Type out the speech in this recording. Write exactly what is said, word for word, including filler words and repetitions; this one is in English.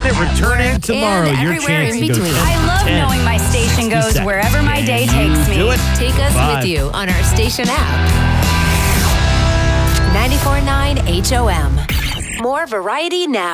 it. Returning tomorrow. and Your everywhere chance in to go between. ten I love ten. knowing my station goes sixty wherever my day seconds. takes me. Do it. Take us Five. with you on our station app. ninety-four point nine H O M. More variety now.